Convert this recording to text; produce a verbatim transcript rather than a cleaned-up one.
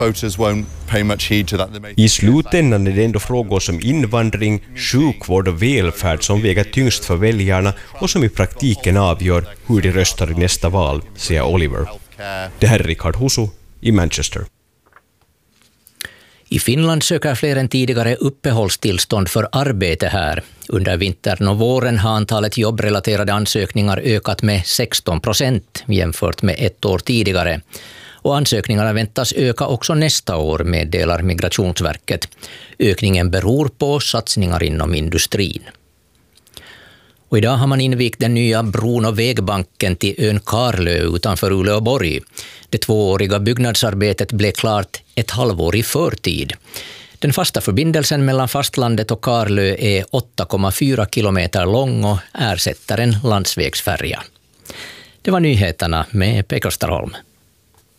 Voters won't pay much heed to that. I slutändan är det ändå frågor som invandring, sjukvård och välfärd som väger tyngst för väljarna och som i praktiken avgör hur de röstar i nästa val, säger Oliver. Det här är Richard Husu i Manchester. I Finland söker fler än tidigare uppehållstillstånd för arbete här. Under vintern och våren har antalet jobbrelaterade ansökningar ökat med sexton procent jämfört med ett år tidigare. Och ansökningarna väntas öka också nästa år, meddelar Migrationsverket. Ökningen beror på satsningar inom industrin. Och idag har man invigt den nya bron och vägbanken till ön Karlö utanför Uleåborg. Det tvååriga byggnadsarbetet blev klart ett halvår i förtid. Den fasta förbindelsen mellan fastlandet och Karlö är åtta komma fyra kilometer lång och ersätter en landsvägsfärja. Det var nyheterna med Pekka Starholm.